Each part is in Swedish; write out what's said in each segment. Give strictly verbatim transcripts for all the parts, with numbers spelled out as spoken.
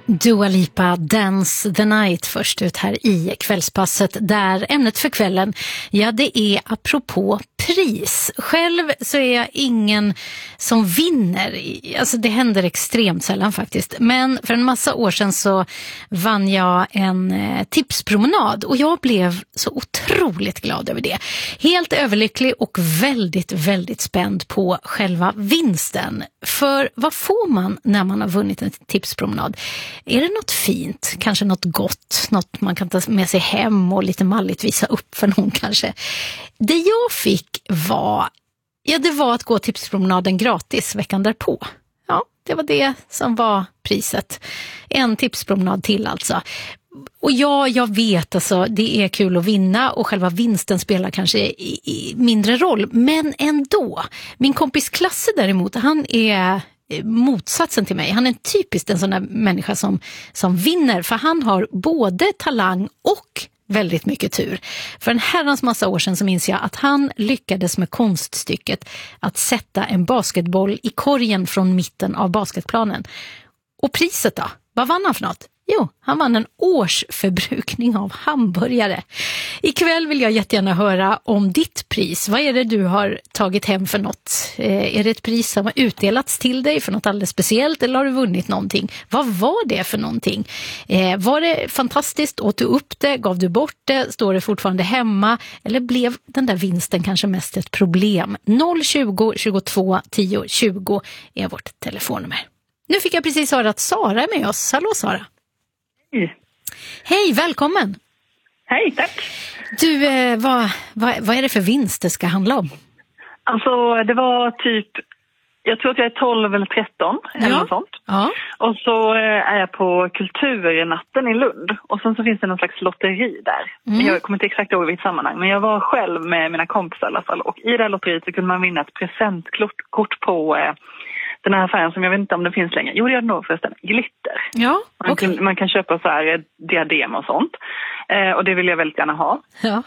Dua Lipa, Dance the Night först ut här i kvällspasset, där ämnet för kvällen, ja det är apropå pris. Själv så är jag ingen som vinner, alltså det händer extremt sällan faktiskt, men för en massa år sedan så vann jag en eh, tipspromenad och jag blev så otroligt glad över det. Helt överlycklig och väldigt, väldigt spänd på själva vinsten. För vad får man när man har vunnit en tipspromenad? Är det något fint? Kanske något gott? Något man kan ta med sig hem och lite malligt visa upp för någon kanske? Det jag fick var, ja, det var att gå tipspromenaden gratis veckan därpå. Ja, det var det som var priset. En tipspromenad till alltså. Och ja, jag vet alltså, det är kul att vinna och själva vinsten spelar kanske i, i mindre roll. Men ändå, min kompis Klasse däremot, han är motsatsen till mig. Han är typiskt en sån där människa som, som vinner, för han har både talang och väldigt mycket tur. För en herrans massa år sedan så minns jag att han lyckades med konststycket att sätta en basketboll i korgen från mitten av basketplanen. Och priset då? Vad vann han för något? Jo, han vann en årsförbrukning av hamburgare. Ikväll vill jag jättegärna höra om ditt pris. Vad är det du har tagit hem för något? Eh, är det ett pris som har utdelats till dig för något alldeles speciellt, eller har du vunnit någonting? Vad var det för någonting? Eh, var det fantastiskt? Åt du upp det? Gav du bort det? Står det fortfarande hemma? Eller blev den där vinsten kanske mest ett problem? noll tjugo tjugotvå tio tjugo är vårt telefonnummer. Nu fick jag precis höra att Sara är med oss. Hallå Sara. Hej. Hej, välkommen. Hej, tack. Du, eh, vad, vad, vad är det för vinst det ska handla om? Alltså, det var typ, jag tror att jag är tolv eller tretton, ja. Eller något sånt. Ja. Och så är jag på kulturnatten i Lund. Och sen så finns det någon slags lotteri där. Mm. Jag kommer inte exakt ihåg vilket sammanhang, men jag var själv med mina kompisar i alla fall. Och i det här lotteriet så kunde man vinna ett presentkort på Eh, den här affären som jag vet inte om det finns längre. Jo, det gör det nog förresten. Glitter. Ja, man, okay. kan, man kan köpa så här diadem och sånt. Eh, och det vill jag väldigt gärna ha. Ja.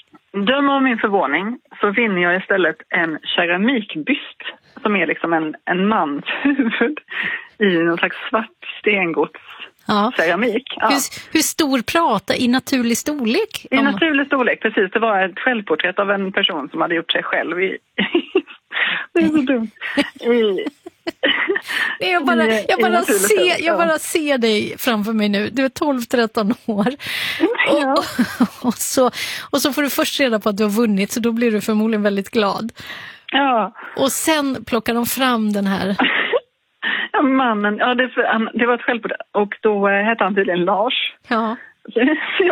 Döm av min förvåning så vinner jag istället en keramikbyst som är liksom en, en mans huvud i någon slags svart stengods. Ja. Keramik. Ja. Hur, hur stor prata i naturlig storlek? I om... naturlig storlek, precis. Det var ett självporträtt av en person som hade gjort sig själv i... Det är så dumt. I... Jag bara, jag, bara ser, jag bara ser dig framför mig nu. Du är tolv tretton år. Ja. Och, och, så, och så får du först reda på att du har vunnit, så då blir du förmodligen väldigt glad. Ja. Och sen plockar de fram den här... Ja, mannen, ja, det, det var ett självporträtt. Och då hette han tydligen Lars. Ja. Så jag